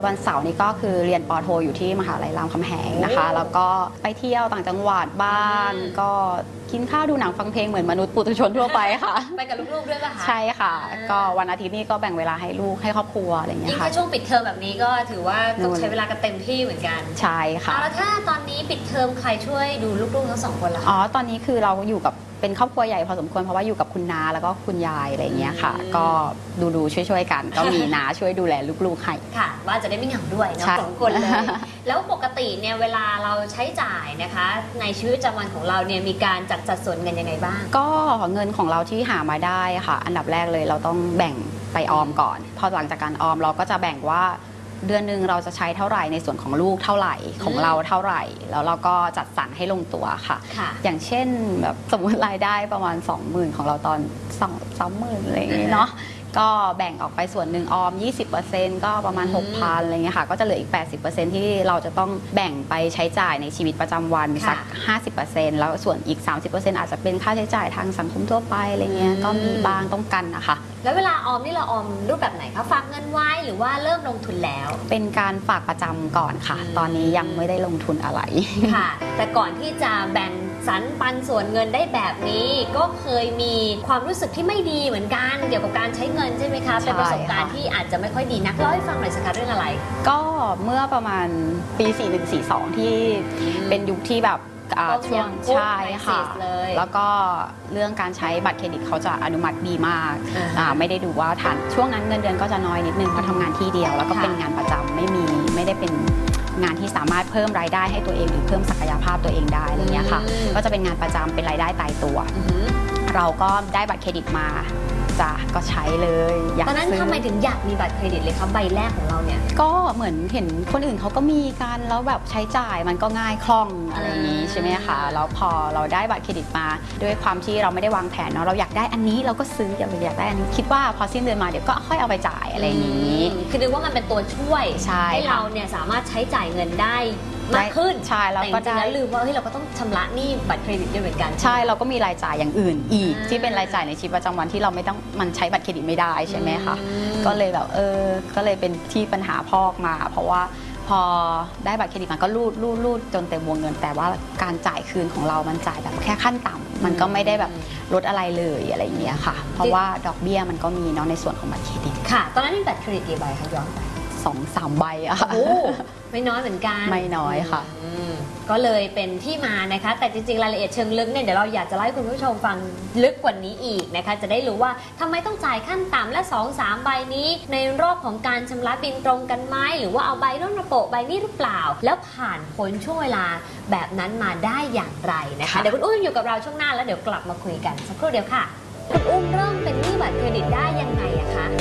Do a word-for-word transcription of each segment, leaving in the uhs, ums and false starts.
วันเสาร์นี้ก็คือเรียนปอโทอยู่ที่มหาลัยรามคำแหงนะคะแล้วก็ไปเที่ยวต่างจังหวัดบ้างก็กินข้าวดูหนังฟังเพลงเหมือนมนุษย์ปุถุชนทั่วไปค่ะไปกับลูกๆด้วยป่ะคะใช่ค่ะก็วันอาทิตย์นี้ก็แบ่งเวลาให้ลูกให้ครอบครัวอะไรอย่างเงี้ยค่ะยิ่งในช่วงปิดเทอมแบบนี้ก็ถือว่าต้องใช้เวลากันเต็มที่เหมือนกันใช่ค่ะแล้วถ้าตอนนี้ปิดเทอมใครช่วยดูลูกๆทั้งสองคนล่ะอ๋อตอนนี้คือเราอยู่กับเป็นครอบครัวใหญ่พอสมควรเพราะว่าอยู่กับคุณน้าแล้วก็คุณยายอะไรอย่างเงี้ยค่ะก็ดูดูช่วยๆกันก็มีน้าช่วยดูแลลูกๆให้ค่ะว่าจะได้ไม่เหงาด้วยเนาะสองคนเลยแล้วปกติเนี่ยเวลาเราใช้จ่ายนะคะในชีวิตประจำวันของเราเนี่ยมีการจัดสัดส่วนเงินยังไงบ้างก็เงินของเราที่หามาได้ค่ะอันดับแรกเลยเราต้องแบ่งไปออมก่อนพอหลังจากการออมเราก็จะแบ่งว่าเดือนหนึ่งเราจะใช้เท่าไหร่ในส่วนของลูกเท่าไหร่ของเราเท่าไหร่แล้วเราก็จัดสรรให้ลงตัวค่ะอย่างเช่นแบบสมมติรายได้ประมาณ สองหมื่น ของเราตอนสอง สามหมื่นอะไรอย่างเงี้ยเนาะก็แบ่งออกไปส่วนหนึ่งออม ยี่สิบเปอร์เซ็นต์ ก็ประมาณ หกพัน อะไรเงี้ยค่ะก็จะเหลืออีก แปดสิบเปอร์เซ็นต์ ที่เราจะต้องแบ่งไปใช้จ่ายในชีวิตประจำวันสัก ห้าสิบเปอร์เซ็นต์ แล้วส่วนอีก สามสิบเปอร์เซ็นต์ อาจจะเป็นค่าใช้จ่ายทางสังคมทั่วไปอะไรเงี้ยก็มีบ้างต้องกันนะคะแล้วเวลาออมนี่เราออมรูปแบบไหนคะฝากเงินไว้หรือว่าเริ่มลงทุนแล้วเป็นการฝากประจำก่อนค่ะตอนนี้ยังไม่ได้ลงทุนอะไรค่ะแต่ก่อนที่จะแบ่งสรรปันส่วนเงินได้แบบนี้ก็เคยมีความรู้สึกที่ไม่ดีเหมือนกันเกี่ยวกับการใช้เงินใช่ไหมคะเป็นประสบการณ์ที่อาจจะไม่ค่อยดีนักเล่าให้ฟังหน่อยสิคะเรื่องอะไรก็เมื่อประมาณปีสี่สิบเอ็ด สี่สิบสองที่เป็นยุคที่แบบช่วงใช่ค่ะแล้วก็เรื่องการใช้บัตรเครดิตเขาจะอนุมัติดีมากไม่ได้ดูว่าทันช่วงนั้นเงินเดือนก็จะน้อยนิดนึงเพราะทำงานที่เดียวแล้วก็เป็นงานประจำไม่มีไม่ได้เป็นงานที่สามารถเพิ่มรายได้ให้ตัวเองหรือเพิ่มศักยภาพตัวเองได้อะไรเงี้ยค่ะก็จะเป็นงานประจำเป็นรายได้ตายตัวเราก็ได้บัตรเครดิตมาจ้ะก็ใช้เลยตอนนั้นทำไมถึงอยากมีบัตรเครดิตเลยคะใบแรกของเราเนี่ยก็เหมือนเห็นคนอื่นเขาก็มีกันแล้วแบบใช้จ่ายมันก็ง่ายคล่องอะไรอย่างนี้ใช่ไหมคะแล้วพอเราได้บัตรเครดิตมาด้วยความที่เราไม่ได้วางแผนเนาะเราอยากได้อันนี้เราก็ซื้ออยากอยากได้อันนี้คิดว่าพอสิ้นเดือนมาเดี๋ยวก็ค่อยเอาไปจ่ายอะไรอย่างนี้คือนึกว่ามันเป็นตัวช่วยให้เราเนี่ยสามารถใช้จ่ายเงินได้มากขึ้นใช่แล้วก็จริงๆแล้วลืมว่าเฮ้ยเราก็ต้องชำระหนี้บัตรเครดิตด้วยเหมือนกันใช่เราก็มีรายจ่ายอย่างอื่นอีกที่เป็นรายจ่ายในชีวิตประจำวันที่เราไม่ต้องมันใช้บัตรเครดิตไม่ได้ใช่ไหมคะก็เลยแบบเออก็เลยเป็นที่ปัญหาพอกมาเพราะว่าพอได้บัตรเครดิตมันก็รูดรูดรูดจนเต็มวงเงินแต่ว่าการจ่ายคืนของเรามันจ่ายแบบแค่ขั้นต่ำมันก็ไม่ได้แบบลดอะไรเลยอะไรอย่างเงี้ยค่ะเพราะว่าดอกเบี้ยมันก็มีเนาะในส่วนของบัตรเครดิตค่ะตอนนั้นมีบัตรเครดิตกี่ใบคะย้อนไปสองสามใบอะโอ้ไม่น้อยเหมือนกันไม่น้อยค่ะก็เลยเป็นที่มานะคะแต่จริงๆรายละเอียดเชิงลึกเนี่ยเดี๋ยวเราอยากจะเล่าให้คุณผู้ชมฟังลึกกว่านี้อีกนะคะจะได้รู้ว่าทำไมต้องจ่ายขั้นต่ำและ สองสาม ใบนี้ในรอบของการชำระบินตรงกันไหมหรือว่าเอาใบร่นระโปะใบนี้หรือเปล่าแล้วผ่านพ้นช่วงเวลาแบบนั้นมาได้อย่างไรนะคะเดี๋ยวคุณอุ้มอยู่กับเราช่วงหน้าแล้วเดี๋ยวกลับมาคุยกันสักครู่เดียวค่ะคุณอุ้มเริ่มเป็นหนี้บัตรเครดิตได้ยังไงอะคะ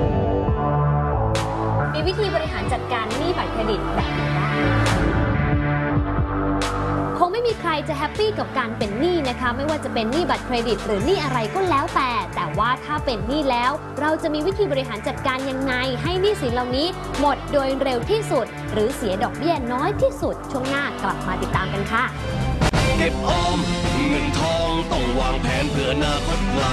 มีวิธีบริหารจัดการหนี้บัตรเครดิตแบบไหนบ้างคงไม่มีใครจะแฮปปี้กับการเป็นหนี้นะคะไม่ว่าจะเป็นหนี้บัตรเครดิตหรือหนี้อะไรก็แล้วแต่แต่ว่าถ้าเป็นหนี้แล้วเราจะมีวิธีบริหารจัดการยังไงให้หนี้สินเหล่านี้หมดโดยเร็วที่สุดหรือเสียดอกเบี้ยน้อยที่สุดช่วงหน้ากลับมาติดตามกันค่ะเก็บออมเงินทองต้องวางแผนเพื่ออนาคตไกล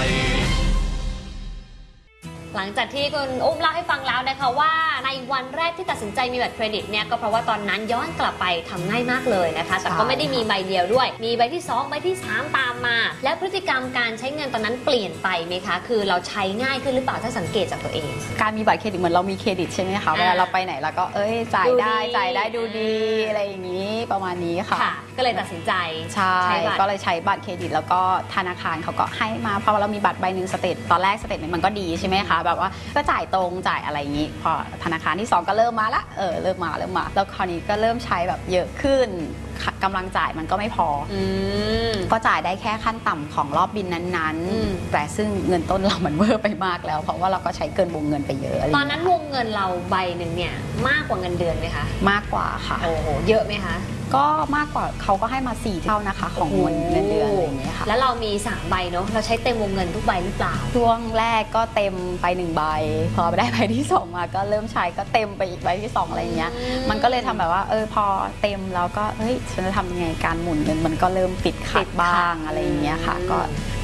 หลังจากที่คุณอุ้มเล่าให้ฟังแล้วนะคะว่าในวันแรกที่ตัดสินใจมีบัตรเครดิตเนี่ยก็เพราะว่าตอนนั้นย้อนกลับไปทำง่ายมากเลยนะคะแต่ก็ไม่ได้มีใบเดียวด้วยมีใบที่สองใบที่สามตามมาและพฤติกรรมการใช้เงินตอนนั้นเปลี่ยนไปไหมคะคือเราใช้ง่ายขึ้นหรือเปล่าถ้าสังเกตจากตัวเองการมีบัตรเครดิตเหมือนเรามีเครดิตใช่ไหมคะเวลาเราไปไหนเราก็เอ้ยจ่ายได้จ่ายได้ดูดีอะไรอย่างนี้ประมาณนี้ค่ะก็เลยตัดสินใจใช่ก็เลยใช้บัตรเครดิตแล้วก็ธนาคารเขาก็ให้มาเพราะเรามีบัตรใบหนึ่งสเตทตอนแรกสเตทมันก็ดีใช่ไหมคะแบบว่าก็จ่ายตรงจ่ายอะไรอย่างนี้พอธนาคารที่สองก็เริ่มมาละเออเริ่มมาเริ่มมาแล้วคราวนี้ก็เริ่มใช้แบบเยอะขึ้นกำลังจ่ายมันก็ไม่พอก็จ่ายได้แค่ขั้นต่ำของรอบบินนั้นๆแต่ซึ่งเงินต้นเรามันเวอร์ไปมากแล้วเพราะว่าเราก็ใช้เกินวงเงินไปเยอะตอนนั้นวงเงินเราใบหนึ่งเนี่ยมากกว่าเงินเดือนไหมคะมากกว่าค่ะโอ้โหเยอะไหมคะก็มากกว่าเขาก็ให้มาสี่เท่านะคะของเงินเงินเดือนอะไรอย่างเงี้ยค่ะแล้วเรามีสามใบเนาะเราใช้เต็มวงเงินทุกใบหรือเปล่าช่วงแรกก็เต็มไปหนึ่งใบพอไปได้ใบที่สองมาก็เริ่มใช้ก็เต็มไปอีกใบที่สองอะไรอย่างเงี้ยมันก็เลยทำแบบว่าเออพอเต็มแล้วก็เฮ้ยฉันจะทำยังไงการหมุนเงินมันก็เริ่มติดขัดบ้างอะไรอย่างเงี้ยค่ะก็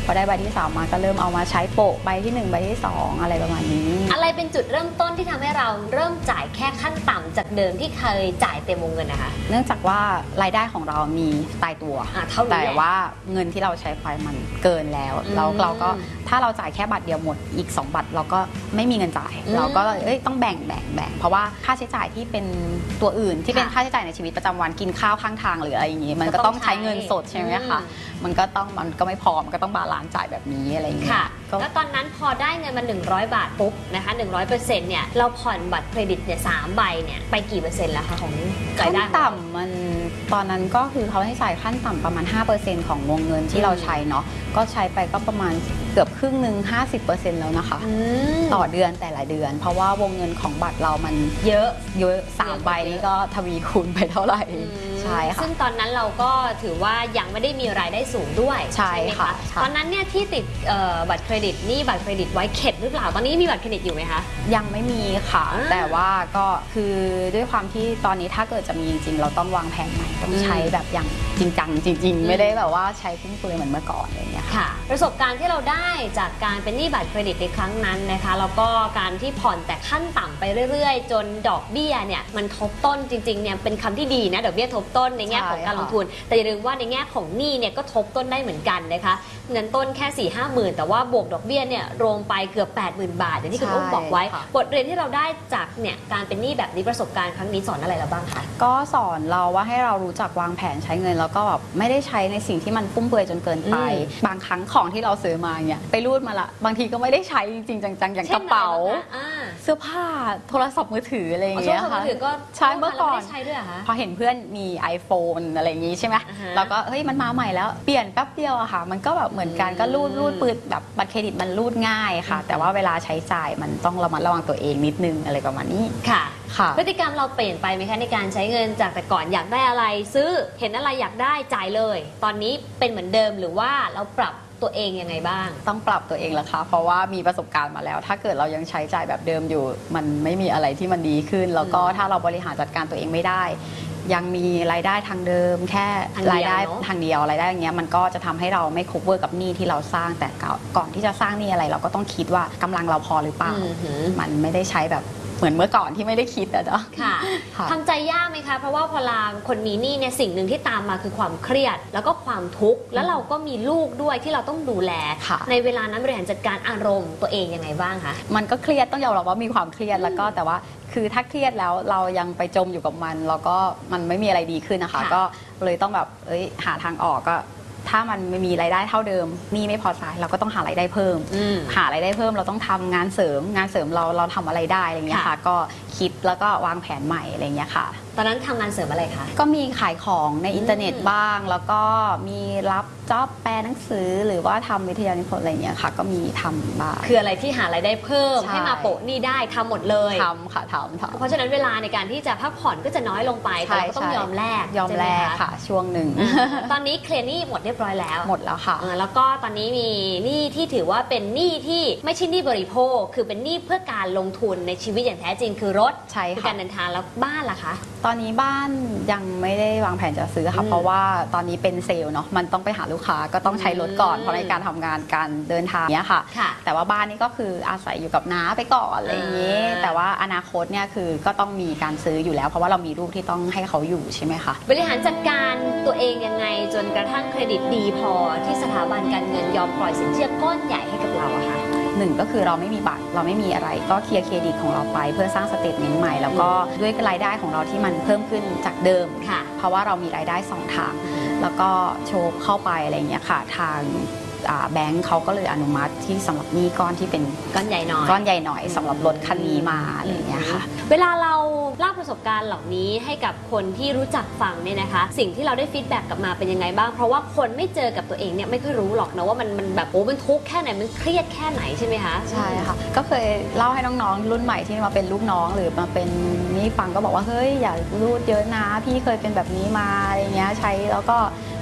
พอได้ใบที่สามมาก็เริ่มเอามาใช้โปะใบที่หนึ่งใบที่สองอะไรประมาณนี้อะไรเป็นจุดเริ่มต้นที่ทำให้เราเริ่มจ่ายแค่ขั้นต่ำจากเดิมที่เคยจ่ายเต็มวงเงินนะคะเนื่องจากว่ารายได้ของเรามีตายตัวแต่ว่าเงินที่เราใช้ไปมันเกินแล้วแล้วเราก็ถ้าเราจ่ายแค่บัตรเดียวหมดอีกสองบัตรเราก็ไม่มีเงินจ่ายเราก็เอ้ยต้องแบ่งแบ่งแบ่งเพราะว่าค่าใช้จ่ายที่เป็นตัวอื่นที่เป็นค่าใช้จ่ายในชีวิตประจำวันกินข้าวข้างทางหรืออะไรอย่างงี้มันก็ต้องใช้เงินสดใช่ไหมคะมันก็ต้องมันก็ไม่พอมันก็ต้องบาลานซ์จ่ายแบบนี้อะไรอย่างเงี้ยแล้วตอนนั้นพอได้เงินมาหนึ่งร้อยบาทปุ๊บนะคะหนึ่งร้อยเปอร์เซ็นต์เนี่ยเราผ่อนบัตรเครดิตเนี่ยสามใบเนี่ยไปกี่เปอร์เซ็นต์แล้วคะของรายได้ขั้นต่ำมันตอนนั้นก็คือเขาให้จ่ายขั้นต่ำประมาณ ห้าเปอร์เซ็นต์ ของวงเงินที่เราใช้เนาะก็ใช้ไปก็ประมาณเกือบครึ่งหนึ่ง ห้าสิบเปอร์เซ็นต์ แล้วนะคะต่อเดือนแต่ละเดือนเพราะว่าวงเงินของบัตรเรามันเยอะเยอะสามใบนี้ก็ทวีคูณไปเท่าไหร่ใช่ค่ะซึ่งตอนนั้นเราก็ถือว่ายังไม่ได้มีรายได้สูงด้วยใช่ค่ะตอนนั้นเนี่ยที่ติดบัตรเครดิตนี่บัตรเครดิตไว้เข็ดหรือเปล่าตอนนี้มีบัตรเครดิตอยู่ไหมคะยังไม่มีค่ะแต่ว่าก็คือด้วยความที่ตอนนี้ถ้าเกิดจะมีจริงๆเราต้องวางแผนใหม่ต้องใช้แบบอย่างจริงจังจริงๆไม่ได้แบบว่าใช้ฟุ่มเฟือยเหมือนเมื่อก่อนอะไรอย่างเงี้ยค่ะประสบการณ์ที่เราได้จากการเป็นหนี้บัตรเครดิตในครั้งนั้นนะคะแล้วก็การที่ผ่อนแต่ขั้นต่ำไปเรื่อยๆจนดอกเบี้ยเนี่ยมันทบต้นจริงๆเนี่ยเป็นคำที่ดีนะดอกเบี้ยทบต้นในแง่ของการลงทุนแต่อย่าลืมว่าในแง่ของหนี้เนี่ยก็ทบต้นได้เหมือนกันนะคะเงินต้นแค่สี่ห้าหมื่นแต่ว่าบวกดอกเบี้ยเนี่ยรวมไปเกือบแปดหมื่นบาทอย่างที่คุณอุ้มบอกไว้บทเรียนที่เราได้จากเนี่ยการเป็นหนี้แบบนี้ประสบการณ์ครั้งนี้สอนอะไรเราบ้างคะก็สอนเราว่าให้เรารู้จักวางแผนใช้เงินแล้วก็แบบไม่ได้ใช้ในสิ่งที่มันฟุ่มเฟือยจนเกินไปบางครั้งของที่เราซื้อมาเนี่ยไปรูดมาละบางทีก็ไม่ได้ใช้จริงๆจังๆอย่างกระเป๋าเสื้อผ้าโทรศัพท์มือถืออะไรอย่างเงี้ยค่ะใช้เมื่อก่อนพอเห็นเพื่อนมี iPhone อะไรอย่างงี้ใช่ไหมแล้วก็เฮ้ยมันมาใหม่แล้วเปลี่ยนแป๊บเดียวอะค่ะมันก็แบบเหมือนกันก็รูดรูดปืนแบบบัตรเครดิตมันรูดง่ายค่ะแต่ว่าเวลาใช้จ่ายมันต้องระมัดระวังตัวเองนิดนึงอะไรประมาณนี้ค่ะพฤติกรรมเราเปลี่ยนไปไหมคะในการใช้เงินจากแต่ก่อนอยากได้อะไรซื้อเห็นอะไรอยากได้จ่ายเลยตอนนี้เป็นเหมือนเดิมหรือว่าเราปรับตัวเองยังไงบ้างต้องปรับตัวเองละคะเพราะว่ามีประสบการณ์มาแล้วถ้าเกิดเรายังใช้จ่ายแบบเดิมอยู่มันไม่มีอะไรที่มันดีขึ้นแล้วก็ถ้าเราบริหารจัดการตัวเองไม่ได้ยังมีรายได้ทางเดิมแค่รายได้ทางเดียวรายได้อย่างเงี้ยมันก็จะทำให้เราไม่ cover กับหนี้ที่เราสร้างแต่ก่อนที่จะสร้างหนี้อะไรเราก็ต้องคิดว่ากำลังเราพอหรือเปล่ามันไม่ได้ใช้แบบเหมือนเมื่อก่อนที่ไม่ได้คิดอะเนาะค่ะทำใจยากไหมคะเพราะว่าพอเราคนมีหนี้เนี่ยสิ่งหนึ่งที่ตามมาคือความเครียดแล้วก็ความทุกข์แล้วเราก็มีลูกด้วยที่เราต้องดูแลในเวลานั้นบริหารจัดการอารมณ์ตัวเองยังไงบ้างคะมันก็เครียดต้องยอมรับว่ามีความเครียดแล้วก็แต่ว่าคือถ้าเครียดแล้วเรายังไปจมอยู่กับมันแล้วก็มันไม่มีอะไรดีขึ้นนะคะก็เลยต้องแบบเอ้ยหาทางออกก็ถ้ามันไม่มีรายได้เท่าเดิมหนี้ไม่พอจ่ายเราก็ต้องหารายได้เพิ่มหารายได้เพิ่มเราต้องทำงานเสริมงานเสริมเราเราทำอะไรได้อะไรเงี้ยค่ะก็คิดแล้วก็วางแผนใหม่อะไรเงี้ยค่ะตอนนั้นทำงานเสริมอะไรคะก็มีขายของในอินเทอร์เน็ตบ้างแล้วก็มีรับจ็อบแปลหนังสือหรือว่าทำวิทยานิพนธ์อะไรเงี้ยค่ะก็มีทำบ้างคืออะไรที่หารายได้เพิ่มให้มาโปะหนี้ได้ทำหมดเลยทำค่ะทำทำเพราะฉะนั้นเวลาในการที่จะพักผ่อนก็จะน้อยลงไปแต่ก็ต้องยอมแลกยอมแลกค่ะช่วงหนึ่งตอนนี้เคลียร์หนี้หมดเรียบร้อยแล้วหมดแล้วค่ะแล้วก็ตอนนี้มีหนี้ที่ถือว่าเป็นหนี้ที่ไม่ใช่หนี้บริโภคคือเป็นหนี้เพื่อการลงทุนในชีวิตอย่างแท้จริงคือรถใช่ค่ะการเดินทางแล้วบ้านล่ะคะตอนนี้บ้านยังไม่ได้วางแผนจะซื้อค่ะเพราะว่าตอนนี้เป็นเซลล์เนาะมันต้องไปหาลูกค้าก็ต้องใช้รถก่อนเพราะในการทำงานการเดินทางเนี้ยค่ะแต่ว่าบ้านนี้ก็คืออาศัยอยู่กับน้าไปก่อนอะไรอย่างนี้แต่ว่าอนาคตเนี่ยคือก็ต้องมีการซื้ออยู่แล้วเพราะว่าเรามีลูกที่ต้องให้เขาอยู่ใช่ไหมคะบริหารจัดการตัวเองยังไงจนกระทั่งเครดิตดีพอที่สถาบันการเงินยอมปล่อยสินเชื่อก้อนใหญ่ให้กับเราอะค่ะหนึ่งก็คือเราไม่มีบัตรเราไม่มีอะไรก็เคลียร์เครดิตของเราไปเพื่อสร้างสเตทเมนต์ใหม่แล้วก็ด้วยรายได้ของเราที่มันเพิ่มขึ้นจากเดิมเพราะว่าเรามีรายได้สองทางแล้วก็โชว์เข้าไปอะไรอย่างเงี้ยค่ะทางแบงค์เขาก็เลยอนุมัติที่สำหรับหนี้ก้อนที่เป็นก้อนใหญ่หน่อยก้อนใหญ่หน่อยสำหรับรถคันนี้มาอะไรอย่างเงี้ยค่ะเวลาเราเล่าประสบการณ์เหล่านี้ให้กับคนที่รู้จักฟังเนี่ยนะคะสิ่งที่เราได้ฟีดแบ็กกลับมาเป็นยังไงบ้างเพราะว่าคนไม่เจอกับตัวเองเนี่ยไม่ค่อยรู้หรอกนะว่ามันมันแบบโอ้มันทุกข์แค่ไหนมันเครียดแค่ไหนใช่ไหมคะใช่ค่ะก็เคยเล่าให้น้องๆรุ่นใหม่ที่มาเป็นลูกน้องหรือมาเป็นนี่ฟังก็บอกว่าเฮ้ยอย่ารูดเยอะนะพี่เคยเป็นแบบนี้มาอะไรเงี้ยใช้แล้วก็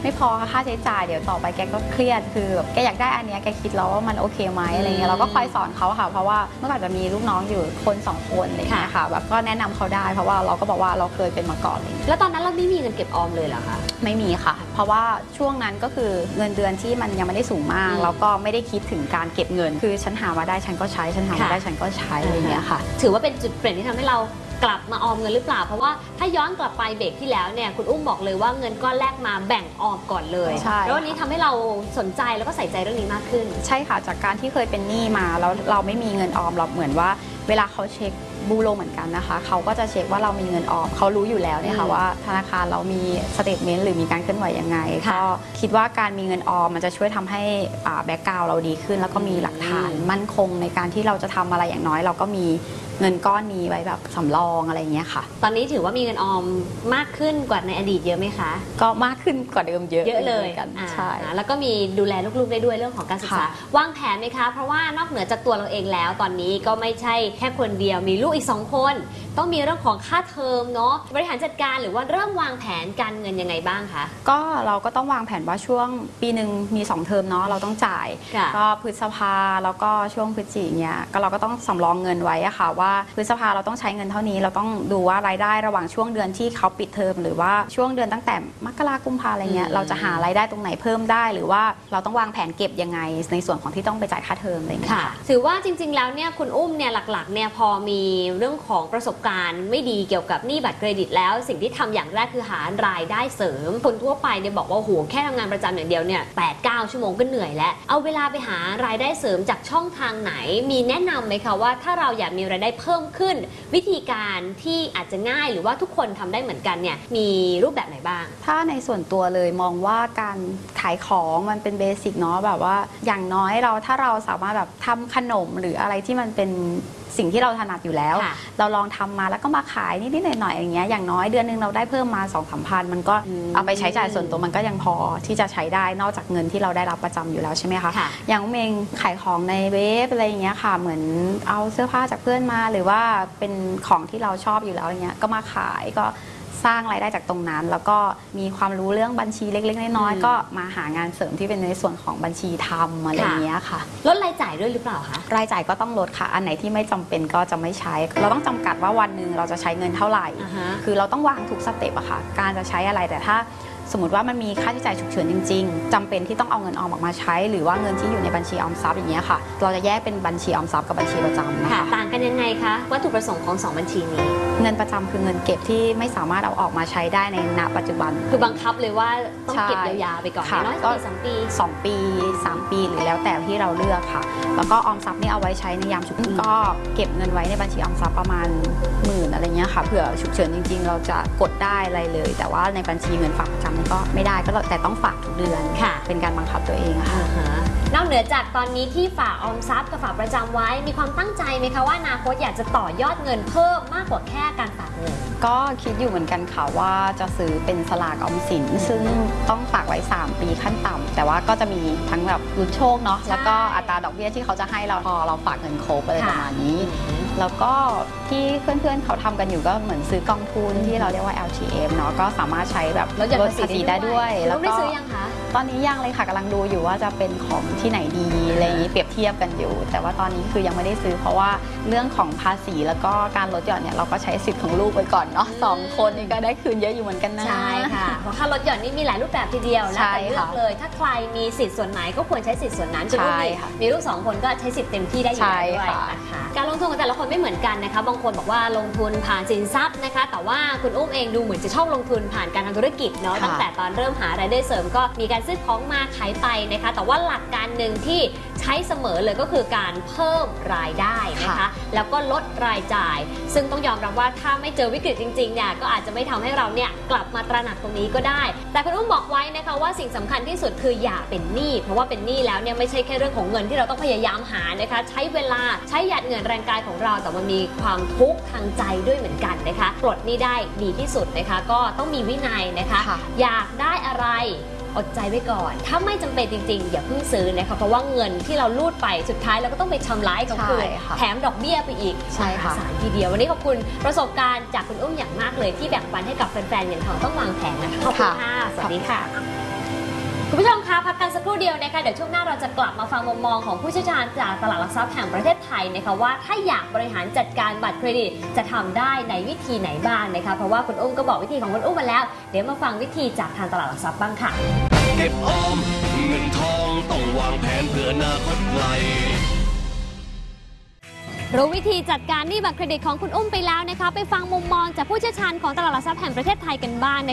ไม่พอค่าใช้จ่ายเดี๋ยวต่อไปแกก็เครียดคือแบบแกอยากได้อันเนี้ยแกคิดแล้วว่ามันโอเคไหมอะไรเงี้ยเราก็คอยสอนเขาค่ะเพราะว่าเมื่อก่อนจะมีลูกน้องอยู่คนสองคนอะไรเงี้ยค่ะแบบก็แนะนำเขาได้เพราะว่าเราก็บอกว่าเราเคยเป็นมาก่อนเลยแล้วตอนนั้นเราไม่มีเงินเก็บออมเลยเหรอคะไม่มีค่ะเพราะว่าช่วงนั้นก็คือเงินเดือนที่มันยังไม่ได้สูงมากแล้วก็ไม่ได้คิดถึงการเก็บเงินคือฉันหามาได้ฉันก็ใช้ฉันหามาได้ฉันก็ใช้อะไรเงี้ยค่ะถือว่าเป็นจุดเปลี่ยนที่ทำให้เรากลับมาออมเงินหรือเปล่าเพราะว่าถ้าย้อนกลับไปเบรกที่แล้วเนี่ยคุณอุ้มบอกเลยว่าเงินก้อนแรกมาแบ่งออมก่อนเลยแล้ววันนี้ทำให้เราสนใจแล้วก็ใส่ใจเรื่องนี้มากขึ้นใช่ค่ะจากการที่เคยเป็นหนี้มาแล้วเราไม่มีเงินออมเราเหมือนว่าเวลาเขาเช็คบูโรเหมือนกันนะคะเขาก็จะเช็คว่าเรามีเงินออมเขารู้อยู่แล้วเนี่ยค่ะว่าธนาคารเรามีสเตทเมนต์หรือมีการเคลื่อนไหวยังไงก็คิดว่าการมีเงินออมมันจะช่วยทำให้แบ็กกราวด์เราดีขึ้นแล้วก็มีหลักฐานมั่นคงในการที่เราจะทำอะไรอย่างน้อยเราก็มีเงินก้อนนี้ไว้แบบสำรองอะไรเงี้ยค่ะตอนนี้ถือว่ามีเงินออมมากขึ้นกว่าในอดีตเยอะไหมคะก็มากขึ้นกว่าเดิมเยอะเยอะเลยกันใช่แล้วก็มีดูแลลูกๆได้ด้วยเรื่องของการศึกษาวางแผนไหมคะเพราะว่านอกเหนือจากตัวเราเองแล้วตอนนี้ก็ไม่ใช่แค่คนเดียวมีลูกอีกสองคนต้องมีเรื่องของค่าเทอมเนาะบริหารจัดการหรือว่าเริ่มวางแผนการเงินยังไงบ้างคะก็เราก็ต้องวางแผนว่าช่วงปีหนึ่งมีสองเทอมเนาะเราต้องจ่ายก็พฤษภาแล้วก็ช่วงพฤศจิกายนเนี่ยก็เราก็ต้องสำรองเงินไว้อะค่ะว่าพฤษภาเราต้องใช้เงินเท่านี้เราต้องดูว่ารายได้ระหว่างช่วงเดือนที่เขาปิดเทอมหรือว่าช่วงเดือนตั้งแต่มกราคมกุมภาอะไรเงี้ยเราจะหารายได้ตรงไหนเพิ่มได้หรือว่าเราต้องวางแผนเก็บยังไงในส่วนของที่ต้องไปจ่ายค่าเทอมอะไรเงี้ยค่ะถือว่าจริงๆแล้วเนี่ยคุณอุ้มเนี่ยหลักๆเนี่ยพอมีเรื่องของประสบการณ์ไม่ดีเกี่ยวกับหนี้บัตรเครดิตแล้วสิ่งที่ทำอย่างแรกคือหารายได้เสริมคนทั่วไปเนี่ยบอกว่าโหแค่ทำงานประจำอย่างเดียวเนี่ยแปดเก้าชั่วโมงก็เหนื่อยแล้วเอาเวลาไปหารายได้เสริมจากช่องทางไหนมีแนะนำไหมคะว่าถ้าเราอยากมีรายได้เพิ่มขึ้นวิธีการที่อาจจะง่ายหรือว่าทุกคนทำได้เหมือนกันเนี่ยมีรูปแบบไหนบ้างถ้าในส่วนตัวเลยมองว่าการขายของมันเป็นเบสิกเนาะแบบว่าอย่างน้อยเราถ้าเราสามารถแบบทำขนมหรืออะไรที่มันเป็นสิ่งที่เราถนัดอยู่แล้วเราลองทำมาแล้วก็มาขายนิดๆหน่อยๆอย่างเงี้ยอย่างน้อยเดือนนึงเราได้เพิ่มมา สองสาม พันมันก็เอาไปใช้จ่ายส่วนตัวมันก็ยังพอที่จะใช้ได้นอกจากเงินที่เราได้รับประจำอยู่แล้วใช่ไหมคะอย่างเมงขายของในเว็บอะไรอย่างเงี้ยค่ะเหมือนเอาเสื้อผ้าจากเพื่อนมาหรือว่าเป็นของที่เราชอบอยู่แล้วอย่างเงี้ยก็มาขายก็สร้างรายได้จากตรงนั้นแล้วก็มีความรู้เรื่องบัญชีเล็กๆน้อยๆก็มาหางานเสริมที่เป็นในส่วนของบัญชีทำอะไรอย่างเงี้ยค่ะลดรายจ่ายด้วยหรือเปล่าคะรายจ่ายก็ต้องลดค่ะอันไหนที่ไม่จำเป็นก็จะไม่ใช้เราต้องจำกัดว่าวันหนึ่งเราจะใช้เงินเท่าไหร่ uh-huh. คือเราต้องวางทุกสเต็ปอะค่ะการจะใช้อะไรแต่ถ้าสมมติว่ามันมีค่าใช้จ่ายฉุกเฉินจริงๆจำเป็นที่ต้องเอาเงินออมออกมาใช้หรือว่าเงินที่อยู่ในบัญชีออมทรัพย์อย่างเงี้ยค่ะเราจะแยกเป็นบัญชีออมทรัพย์กับบัญชีประจำนะคะต่างกันยังไงคะวัตถุประสงค์ของสองบัญชีนี้เงินประจำคือเงินเก็บที่ไม่สามารถเอาออกมาใช้ได้ในณปัจจุบันคือบังคับเลยว่าต้องเก็บยาวๆไปก่อนน้อยก็สองปีสองปีสามปีหรือแล้วแต่ที่เราเลือกค่ะแล้วก็ออมทรัพย์นี่เอาไว้ใช้ในยามฉุกเฉินก็เก็บเงินไว้ในบัญชีออมทรัพย์ประมาณหมื่นอะไรเงี้ยค่ะเผื่อฉุกเฉินจริงๆเราจะกดได้อะไรเลยแต่ว่าในบัญชีเงินฝากประจำนี่ก็ไม่ได้ก็แต่ต้องฝากทุกเดือนเป็นการบังคับตัวเองค่ะนอกเหนือจากตอนนี้ที่ฝากออมทรัพย์กับฝากประจำไว้มีความตั้งใจไหมคะว่าอนาคตอยากจะต่อยอดเงินเพิ่มมากกว่าแค่การฝากเงินก็คิดอยู่เหมือนกันค่ะว่าจะซื้อเป็นสลากออมสินซึ่งต้องฝากไว้สามปีขั้นต่ำแต่ว่าก็จะมีทั้งแบบลุ้นโชคเนาะแล้วก็อัตราดอกเบี้ยที่เขาจะให้เราพอเราฝากเงินครบอะไรประมาณนี้แล้วก็ที่เพื่อนๆเขาทำกันอยู่ก็เหมือนซื้อกองทุนที่เราเรียกว่า แอล ที เอ็ม เนาะก็สามารถใช้แบบลดภาษีได้ด้วยแล้วก็ได้ซื้อยังคะตอนนี้ยังเลยค่ะกำลังดูอยู่ว่าจะเป็นของที่ไหนดีอะไรอย่างนี้เปรียบเทียบกันอยู่แต่ว่าตอนนี้คือยังไม่ได้ซื้อเพราะว่าเรื่องของภาษีแล้วก็การลดหย่อนเนี่ยเราก็ใช้สิทธิ์ของลูกไปก่อนเนาะสองคนนี่ก็ได้คืนเยอะอยู่เหมือนกันนะใช่ค่ะเพราะค่าลดหย่อนนี่มีหลายรูปแบบทีเดียวแล้วแต่เลือกเลยถ้าใครมีสิทธิ์ส่วนไหนก็ควรใช้สิทธิ์ส่วนนั้นจะมีมีลูกสองคนก็ใช้สิทธิ์เต็มที่ได้อยู่ด้วยนะคะการลงทุนของแต่ละคนไม่เหมือนกันนะคะบางคนบอกว่าลงทุนผ่านสินทรัพย์นะคะแต่ว่าคุณอุ้มเองดูเหมือนจะชอบลงทุนผ่านการทำธุรกิจเนาะตั้งแต่ตอนเริ่มหารายได้เสริมก็มีการซื้อของมาขายไปนะคะแต่ว่าหลักการหนึ่งที่ใช้เสมอเลยก็คือการเพิ่มรายได้นะคะแล้วก็ลดรายจ่ายซึ่งต้องยอมรับว่าถ้าไม่เจอวิกฤตจริงๆเนี่ยก็อาจจะไม่ทำให้เราเนี่ยกลับมาตระหนักตรงนี้ก็ได้แต่คุณอุ้มบอกไว้นะคะว่าสิ่งสำคัญที่สุดคืออย่าเป็นหนี้เพราะว่าเป็นหนี้แล้วเนี่ยไม่ใช่แค่เรื่องของเงินที่เราต้องพยายามหานะคะใช้เวลาใช้หยาดเหงื่อแรงกายของเราแต่มันมีความทุกข์ทางใจด้วยเหมือนกันนะคะปลดหนี้ได้ดีที่สุดนะคะก็ต้องมีวินัยนะคะอยากได้อะไรอดใจไว้ก่อนถ้าไม่จำเป็นจริงๆอย่าเพิ่งซื้อนะคะเพราะว่าเงินที่เราลูดไปสุดท้ายเราก็ต้องไปชำระให้เขาคืนแถมดอกเบี้ยไปอีกใช่ค่ะสารทีเดียววันนี้ขอบคุณประสบการณ์จากคุณอุ้มอย่างมากเลยที่แบ่งปันให้กับแฟนๆเงินทองต้องวางแผนนะคะขอบคุณค่ะสวัสดีค่ะคุณผู้ชมคะพักกันสักครู่เดียวนะคะเดี๋ยวช่วงหน้าเราจะกลับมาฟังมุมมองของผู้เชี่ยวชาญจากตลาดหลักทรัพย์แห่งประเทศไทยนะคะว่าถ้าอยากบริหารจัดการบัตรเครดิตจะทำได้ในวิธีไหนบ้างนะคะเพราะว่าคุณอุ้มก็บอกวิธีของคุณอุ้มมาแล้วเดี๋ยวมาฟังวิธีจากทางตลาดหลักทรัพย์บ้างค่ะเก็บออมเงินทองต้องวางแผนเพื่ออนาคตไกลรู้วิธีจัดการหนี้บัตรเครดิตของคุณอุ้มไปแล้วนะคะไปฟังมุมมองจากผู้เชี่ยวชาญของตลาดหลักทรัพย์แห่งประเทศไทยกันบ้าง